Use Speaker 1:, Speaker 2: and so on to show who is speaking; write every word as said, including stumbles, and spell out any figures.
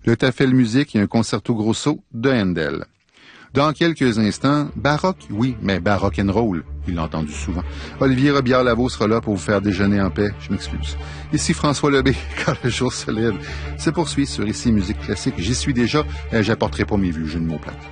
Speaker 1: Le Tafel Musique et un concerto grosso de Handel. Dans quelques instants, baroque, oui, mais baroque and roll, il l'a entendu souvent. Olivier Robillard-Lavaux sera là pour vous faire déjeuner en paix, je m'excuse. Ici François Lebé, quand le jour se lève, se poursuit sur Ici Musique Classique. J'y suis déjà, et j'apporterai pas mes vieux jeux de mots plates.